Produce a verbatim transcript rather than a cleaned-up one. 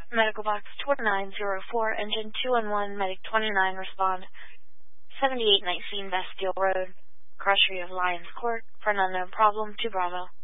Medical Box twenty-nine oh four, Engine two one one, Medic twenty-nine, respond. seventy-eight nineteen Bastille Road, Crushery of Lions Court, for an unknown problem, to Bravo.